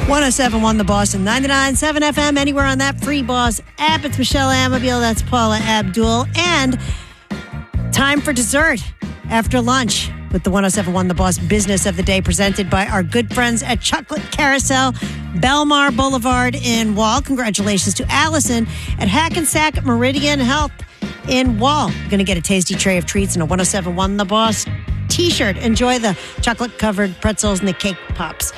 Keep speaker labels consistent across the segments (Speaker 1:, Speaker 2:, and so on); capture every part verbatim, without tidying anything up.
Speaker 1: one oh seven point one The Boss and ninety-nine point seven F M, anywhere on that free Boss app. It's Michelle Amabile, that's Paula Abdul. And time for dessert after lunch with the one oh seven point one The Boss Business of the Day, presented by our good friends at Chocolate Carousel, Belmar Boulevard in Wall. Congratulations to Allison at Hackensack Meridian Health in Wall. You're going to get a tasty tray of treats and a one oh seven point one The Boss t-shirt. Enjoy the chocolate-covered pretzels and the cake pops.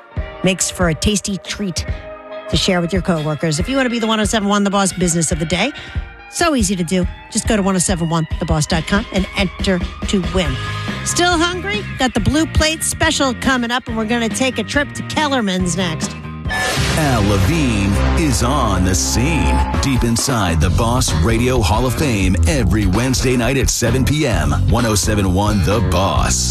Speaker 1: Makes for a tasty treat to share with your coworkers. If you want to be the one oh seven point one The Boss Business of the Day, so easy to do. Just go to one oh seven one the boss dot com and enter to win. Still hungry? Got the Blue Plate Special coming up, and we're going to take a trip to Kellerman's next.
Speaker 2: Al Levine is on the scene, deep inside the Boss Radio Hall of Fame every Wednesday night at seven p.m. one oh seven point one The Boss.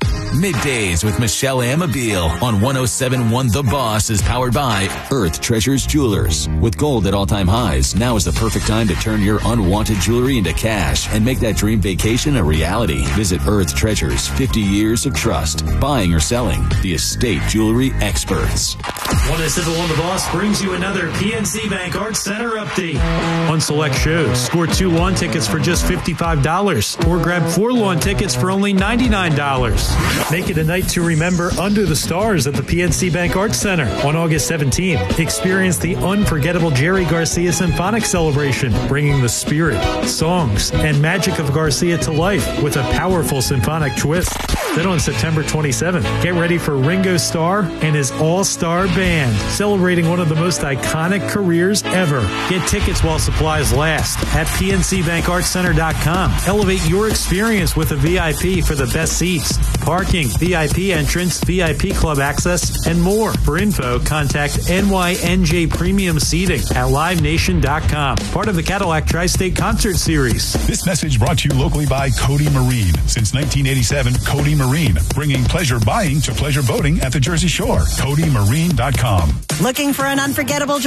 Speaker 2: Middays with Michelle Amabile on one oh seven point one The Boss is powered by Earth Treasures Jewelers. With gold at all-time highs, now is the perfect time to turn your unwanted jewelry into cash and make that dream vacation a reality. Visit Earth Treasures, fifty years of trust. Buying or selling, the estate jewelry experts.
Speaker 3: one oh seven point one The Boss brings you another P N C Bank Arts Center update. On select shows, score two lawn tickets for just fifty-five dollars or grab four lawn tickets for only ninety-nine dollars. Make it a night to remember under the stars at the P N C Bank Arts Center on August seventeenth. Experience the unforgettable Jerry Garcia Symphonic Celebration, bringing the spirit, songs, and magic of Garcia to life with a powerful symphonic twist. Then on September twenty-seventh, get ready for Ringo Starr and his all-star band, celebrating one of the most iconic careers ever. Get tickets while supplies last at P N C bank arts center dot com. Elevate your experience with a V I P for the best seats, parking, V I P entrance, V I P club access, and more. For info, contact N Y N J Premium Seating at live nation dot com. Part of the Cadillac Tri-State Concert Series.
Speaker 4: This message brought to you locally by Cody Marine. Since nineteen eighty-seven, Cody Marine, bringing pleasure buying to pleasure boating at the Jersey Shore. Cody Marine dot com.
Speaker 1: Looking for an unforgettable